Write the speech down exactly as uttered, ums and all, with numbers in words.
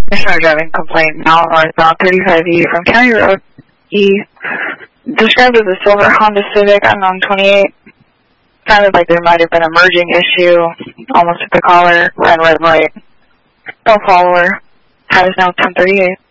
Commissioner driving complaint now northbound thirty-five E from County Road E. Described as a silver Honda Civic, unknown twenty-eight. Sounded like there might have been a merging issue. Almost hit the collar, ran red light. No follower. Time is now ten thirty-eight.